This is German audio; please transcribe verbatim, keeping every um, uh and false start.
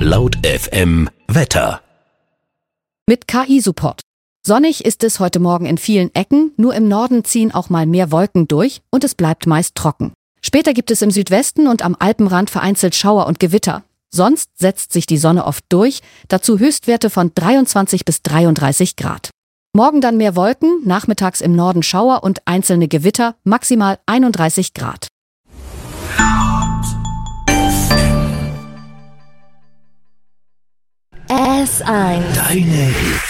Laut F M Wetter. Mit K I-Support. Sonnig ist es heute Morgen in vielen Ecken, nur im Norden ziehen auch mal mehr Wolken durch und es bleibt meist trocken. Später gibt es im Südwesten und am Alpenrand vereinzelt Schauer und Gewitter. Sonst setzt sich die Sonne oft durch, dazu Höchstwerte von dreiundzwanzig bis dreiunddreißig Grad. Morgen dann mehr Wolken, nachmittags im Norden Schauer und einzelne Gewitter, maximal einunddreißig Grad. S eins. Deine Hits.